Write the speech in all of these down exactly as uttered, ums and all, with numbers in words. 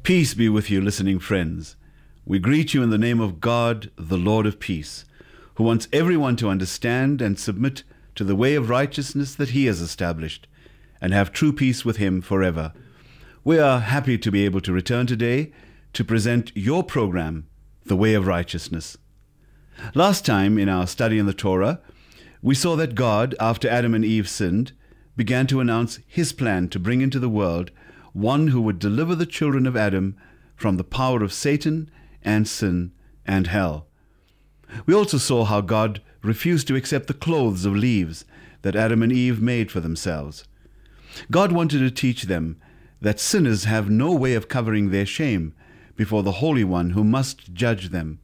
Peace be with you, listening friends. We greet you in the name of God, the Lord of peace, who wants everyone to understand and submit to the way of righteousness that he has established, and have true peace with him forever. We are happy to be able to return today to present your program, The Way of Righteousness. Last time in our study in the Torah, we saw that God, after Adam and Eve sinned, began to announce his plan to bring into the world one who would deliver the children of Adam from the power of Satan and sin and hell. We also saw how God refused to accept the clothes of leaves that Adam and Eve made for themselves. God wanted to teach them that sinners have no way of covering their shame before the Holy One who must judge them.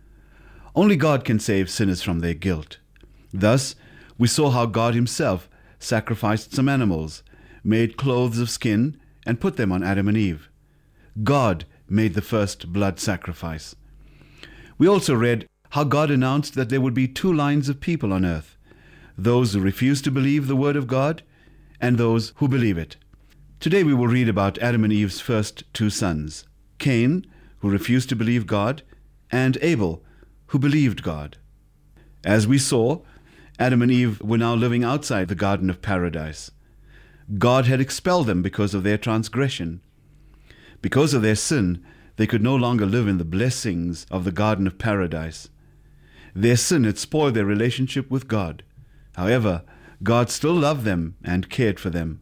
Only God can save sinners from their guilt. Thus, we saw how God himself sacrificed some animals, made clothes of skin, and put them on Adam and Eve. God made the first blood sacrifice. We also read how God announced that there would be two lines of people on earth, those who refuse to believe the word of God and those who believe it. Today we will read about Adam and Eve's first two sons, Cain, who refused to believe God, and Abel, who believed God. As we saw, Adam and Eve were now living outside the Garden of Paradise. God had expelled them because of their transgression. Because of their sin, they could no longer live in the blessings of the Garden of Paradise. Their sin had spoiled their relationship with God. However, God still loved them and cared for them.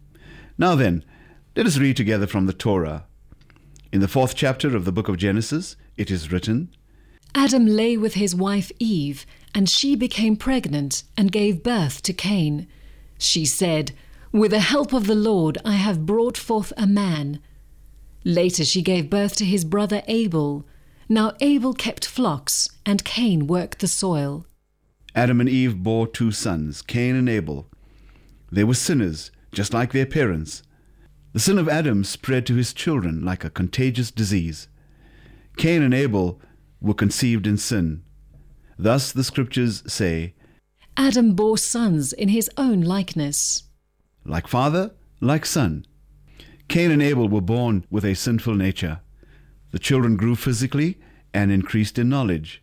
Now then, let us read together from the Torah. In the fourth chapter of the book of Genesis, it is written, Adam lay with his wife Eve, and she became pregnant and gave birth to Cain. She said, "With the help of the Lord I have brought forth a man." Later she gave birth to his brother Abel. Now Abel kept flocks, and Cain worked the soil. Adam and Eve bore two sons, Cain and Abel. They were sinners, just like their parents. The sin of Adam spread to his children like a contagious disease. Cain and Abel were conceived in sin. Thus the scriptures say, Adam bore sons in his own likeness. Like father, like son. Cain and Abel were born with a sinful nature. The children grew physically and increased in knowledge.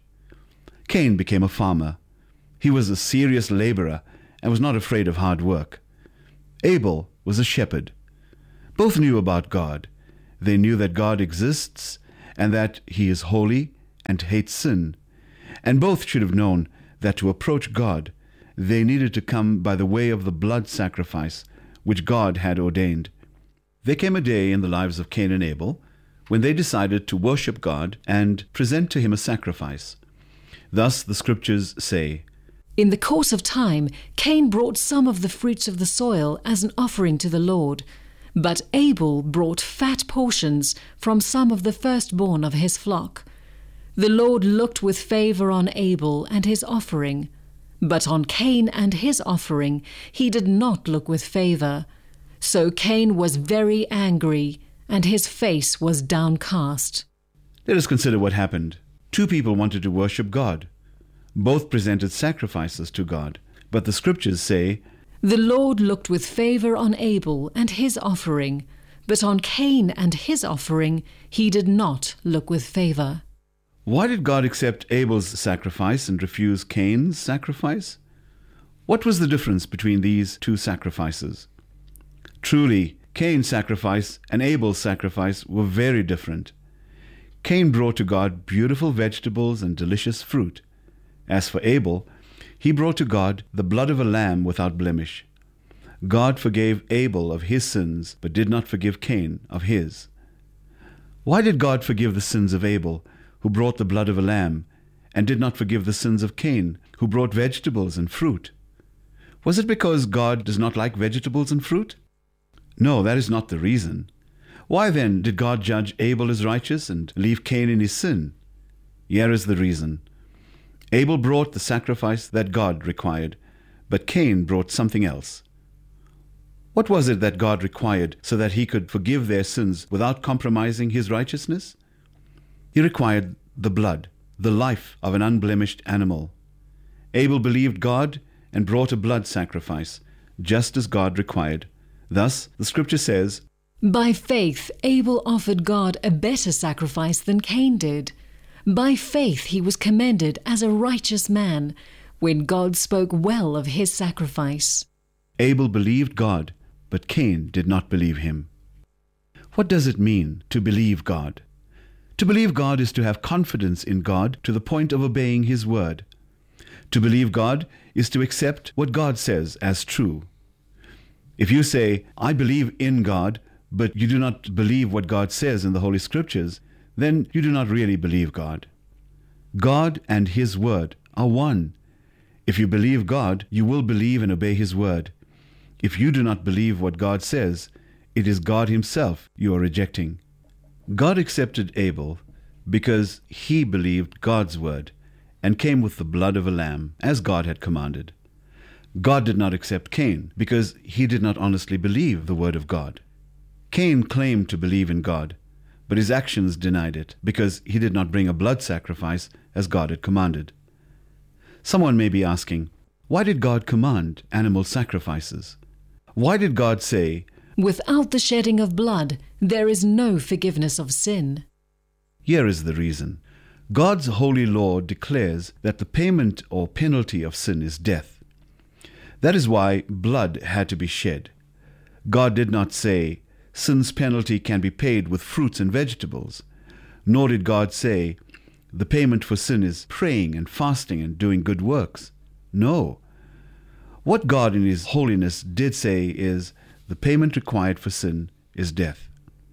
Cain became a farmer. He was a serious laborer and was not afraid of hard work. Abel was a shepherd. Both knew about God. They knew that God exists and that he is holy and hates sin. And both should have known that to approach God, they needed to come by the way of the blood sacrifice which God had ordained. There came a day in the lives of Cain and Abel when they decided to worship God and present to him a sacrifice. Thus the scriptures say, In the course of time, Cain brought some of the fruits of the soil as an offering to the Lord, but Abel brought fat portions from some of the firstborn of his flock. The Lord looked with favor on Abel and his offering, but on Cain and his offering he did not look with favor. So Cain was very angry, and his face was downcast. Let us consider what happened. Two people wanted to worship God. Both presented sacrifices to God, but the scriptures say, The Lord looked with favor on Abel and his offering, but on Cain and his offering he did not look with favor. Why did God accept Abel's sacrifice and refuse Cain's sacrifice? What was the difference between these two sacrifices? Truly, Cain's sacrifice and Abel's sacrifice were very different. Cain brought to God beautiful vegetables and delicious fruit. As for Abel, he brought to God the blood of a lamb without blemish. God forgave Abel of his sins, but did not forgive Cain of his. Why did God forgive the sins of Abel, who brought the blood of a lamb, and did not forgive the sins of Cain, who brought vegetables and fruit? Was it because God does not like vegetables and fruit? No, that is not the reason. Why then did God judge Abel as righteous and leave Cain in his sin? Here is the reason. Abel brought the sacrifice that God required, but Cain brought something else. What was it that God required so that he could forgive their sins without compromising his righteousness? He required the blood, the life of an unblemished animal. Abel believed God and brought a blood sacrifice, just as God required. Thus, the scripture says, By faith, Abel offered God a better sacrifice than Cain did. By faith he was commended as a righteous man, when God spoke well of his sacrifice. Abel believed God, but Cain did not believe him. What does it mean to believe God? To believe God is to have confidence in God to the point of obeying His word. To believe God is to accept what God says as true. If you say, "I believe in God," but you do not believe what God says in the Holy Scriptures, then you do not really believe God. God and His word are one. If you believe God, you will believe and obey His word. If you do not believe what God says, it is God Himself you are rejecting. God accepted Abel because he believed God's word and came with the blood of a lamb, as God had commanded. God did not accept Cain because he did not honestly believe the word of God. Cain claimed to believe in God, but his actions denied it because he did not bring a blood sacrifice as God had commanded. Someone may be asking, why did God command animal sacrifices? Why did God say, "Without the shedding of blood, there is no forgiveness of sin"? Here is the reason. God's holy law declares that the payment or penalty of sin is death. That is why blood had to be shed. God did not say, sin's penalty can be paid with fruits and vegetables. Nor did God say, the payment for sin is praying and fasting and doing good works. No. What God in His holiness did say is, the payment required for sin is death.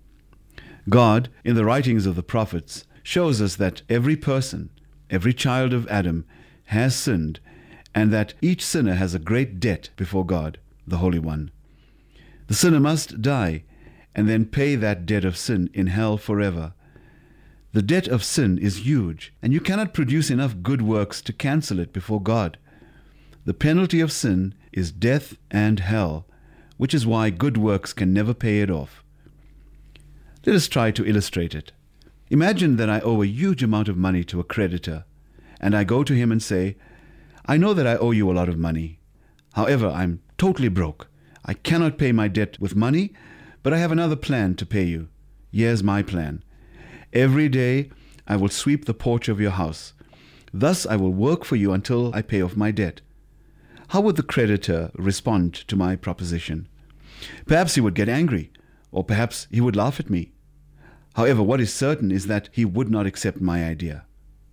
God, in the writings of the prophets, shows us that every person, every child of Adam, has sinned, and that each sinner has a great debt before God, the Holy One. The sinner must die, and then pay that debt of sin in hell forever. The debt of sin is huge, and you cannot produce enough good works to cancel it before God. The penalty of sin is death and hell, which is why good works can never pay it off. Let us try to illustrate it. Imagine that I owe a huge amount of money to a creditor, and I go to him and say, I know that I owe you a lot of money. However, I'm totally broke. I cannot pay my debt with money, but I have another plan to pay you. Here's my plan. Every day I will sweep the porch of your house. Thus I will work for you until I pay off my debt. How would the creditor respond to my proposition? Perhaps he would get angry, or perhaps he would laugh at me. However, what is certain is that he would not accept my idea.